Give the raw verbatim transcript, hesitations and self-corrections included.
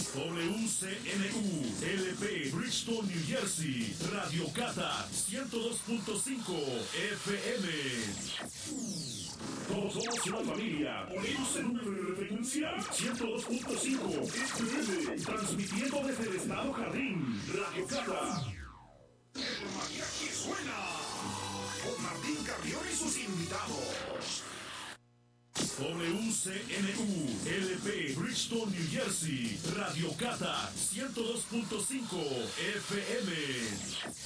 W C N U L P Bridgeton, New Jersey. Radio Cata ciento dos punto cinco F M. Todos somos una familia. Ponemos el número de frecuencia ciento dos punto cinco F M. Transmitiendo desde el estado Jardín. Radio Cata. El mariachi suena. Con Martín Carrión y sus invitados. W C N U L P Bridgeton, New Jersey. Radio Cata ciento dos punto cinco F M.